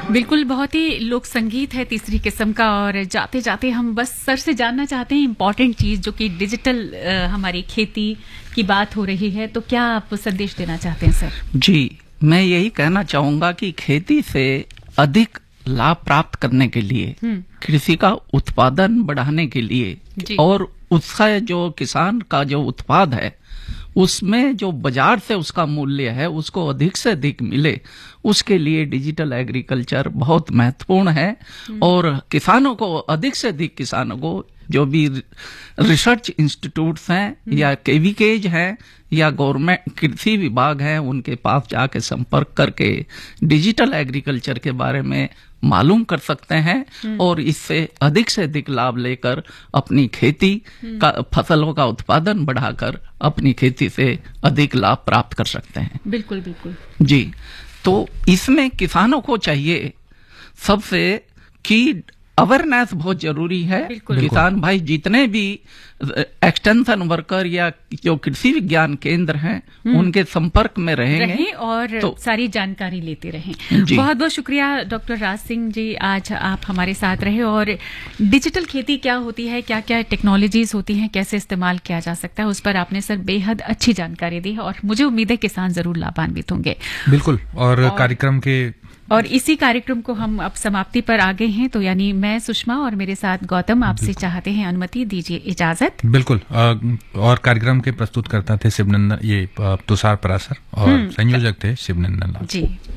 बिल्कुल, बहुत ही लोक संगीत है तीसरी किस्म का। और जाते जाते हम बस सर से जानना चाहते हैं इम्पोर्टेंट चीज, जो कि डिजिटल हमारी खेती की बात हो रही है, तो क्या आप संदेश देना चाहते हैं सर? जी, मैं यही कहना चाहूंगा कि खेती से अधिक लाभ प्राप्त करने के लिए, कृषि का उत्पादन बढ़ाने के लिए और उसका जो किसान का जो उत्पाद है उसमें जो बाजार से उसका मूल्य है उसको अधिक से अधिक मिले, उसके लिए डिजिटल एग्रीकल्चर बहुत महत्वपूर्ण है। और किसानों को, अधिक से अधिक किसानों को, जो भी रिसर्च इंस्टीट्यूट्स हैं या केवीकेज हैं या गवर्नमेंट कृषि विभाग हैं, उनके पास जाके संपर्क करके डिजिटल एग्रीकल्चर के बारे में मालूम कर सकते हैं और इससे अधिक से अधिक लाभ लेकर अपनी खेती का, फसलों का उत्पादन बढ़ाकर अपनी खेती से अधिक लाभ प्राप्त कर सकते हैं। बिल्कुल बिल्कुल जी, तो इसमें किसानों को चाहिए सबसे कि अवेयरनेस बहुत जरूरी है। किसान भाई जितने भी एक्सटेंशन वर्कर या जो कृषि विज्ञान केंद्र हैं उनके संपर्क में रहेंगे और तो सारी जानकारी लेते रहें। बहुत बहुत शुक्रिया डॉक्टर राज सिंह जी, आज आप हमारे साथ रहे और डिजिटल खेती क्या होती है, क्या क्या टेक्नोलॉजीज होती हैं, कैसे इस्तेमाल किया जा सकता है, उस पर आपने सर बेहद अच्छी जानकारी दी और मुझे उम्मीद है किसान जरूर लाभान्वित होंगे। बिल्कुल। और कार्यक्रम के और इसी कार्यक्रम को हम अब समाप्ति पर आ गए हैं, तो यानी मैं सुषमा और मेरे साथ गौतम आपसे चाहते हैं अनुमति दीजिए, इजाजत। बिल्कुल। और कार्यक्रम के प्रस्तुत करता थे शिवनंदन, ये तुषार परासर, और संयोजक थे शिवनंदन लाल जी।